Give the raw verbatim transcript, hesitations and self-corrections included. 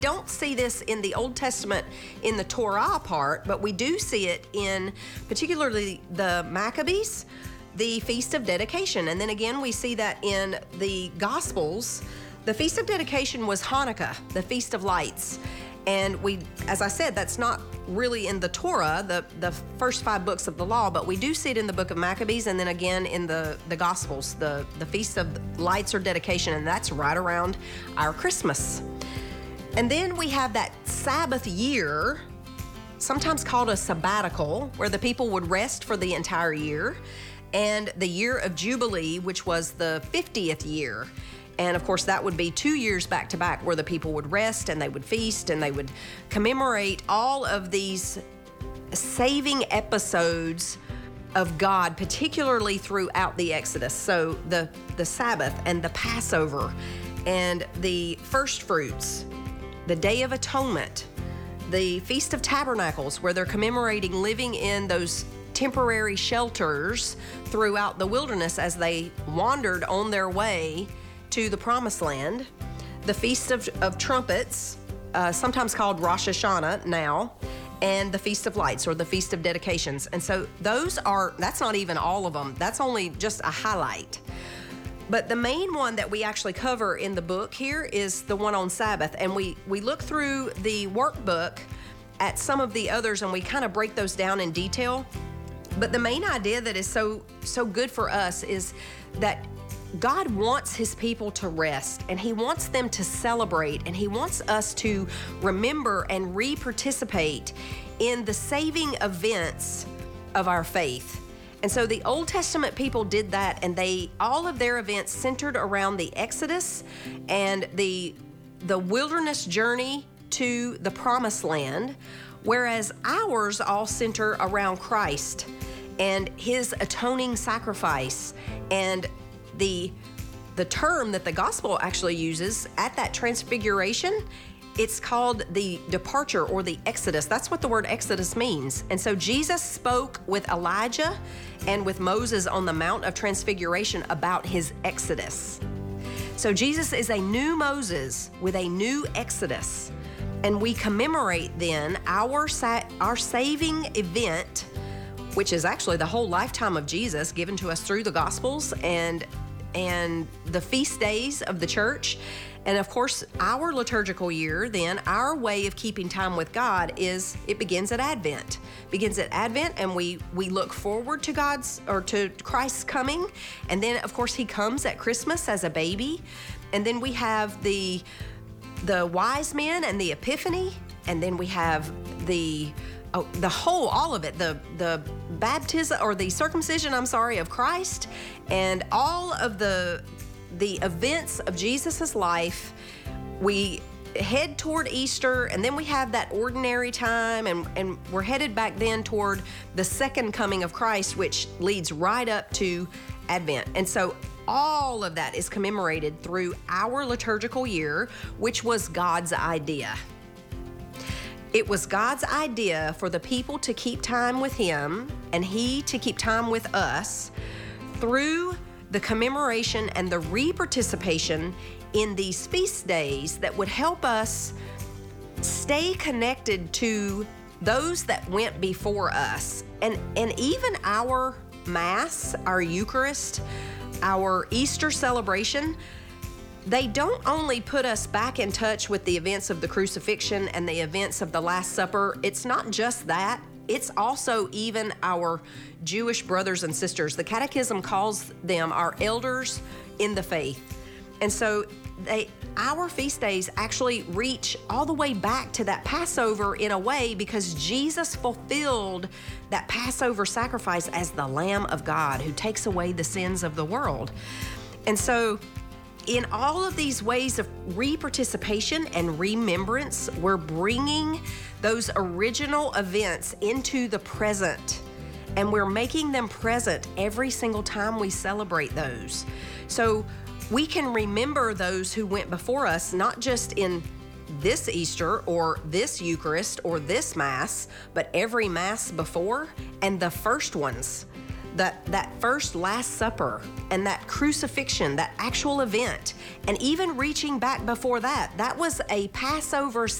don't see this in the Old Testament in the Torah part, but we do see it in particularly the Maccabees, the Feast of Dedication. And then again, we see that in the Gospels. The Feast of Dedication was Hanukkah, the Feast of Lights. And we, as I said, that's not really in the Torah, the, the first five books of the law, but we do see it in the book of Maccabees and then again in the, the Gospels, the, the Feast of Lights or Dedication, and that's right around our Christmas. And then we have that Sabbath year, sometimes called a sabbatical, where the people would rest for the entire year, and the year of Jubilee, which was the fiftieth year. And of course, that would be two years back to back where the people would rest and they would feast and they would commemorate all of these saving episodes of God, particularly throughout the Exodus. So the, the Sabbath and the Passover and the first fruits, the Day of Atonement, the Feast of Tabernacles, where they're commemorating living in those temporary shelters throughout the wilderness as they wandered on their way to the Promised Land, the Feast of, of Trumpets, uh, sometimes called Rosh Hashanah now, and the Feast of Lights or the Feast of Dedications. And so those are, that's not even all of them. That's only just a highlight. But the main one that we actually cover in the book here is the one on Sabbath. And we, we look through the workbook at some of the others and we kind of break those down in detail. But the main idea that is so, so good for us is that God wants his people to rest, and he wants them to celebrate, and he wants us to remember and re-participate in the saving events of our faith. And so the Old Testament people did that, and they all of their events centered around the Exodus and the the wilderness journey to the Promised Land, whereas ours all center around Christ and his atoning sacrifice. And the the term that the gospel actually uses at that transfiguration, it's called the departure or the Exodus. That's what the word Exodus means. And so Jesus spoke with Elijah and with Moses on the Mount of Transfiguration about his Exodus. So Jesus is a new Moses with a new Exodus. And we commemorate then our, sa- our saving event, which is actually the whole lifetime of Jesus given to us through the Gospels and and the feast days of the church. And of course, our liturgical year, then, our way of keeping time with God is, it begins at Advent. Begins at Advent, and we we look forward to God's, or to Christ's coming. And then, of course, he comes at Christmas as a baby. And then we have the the wise men and the Epiphany. And then we have the Oh, the whole, all of it, the the baptism or the circumcision, I'm sorry, of Christ, and all of the the events of Jesus's life. We head toward Easter, and then we have that ordinary time, and, and we're headed back then toward the second coming of Christ, which leads right up to Advent. And so all of that is commemorated through our liturgical year, which was God's idea. It was God's idea for the people to keep time with him and he to keep time with us through the commemoration and the re-participation in these feast days that would help us stay connected to those that went before us. And, and even our Mass, our Eucharist, our Easter celebration, they don't only put us back in touch with the events of the crucifixion and the events of the Last Supper. It's not just that. It's also even our Jewish brothers and sisters. The Catechism calls them our elders in the faith. And so they, our feast days actually reach all the way back to that Passover in a way, because Jesus fulfilled that Passover sacrifice as the Lamb of God who takes away the sins of the world. And so in all of these ways of re-participation and remembrance, we're bringing those original events into the present, and we're making them present every single time we celebrate those. So we can remember those who went before us, not just in this Easter or this Eucharist or this Mass, but every Mass before and the first ones. that that first Last Supper and that crucifixion, that actual event, and even reaching back before that, that was a Passover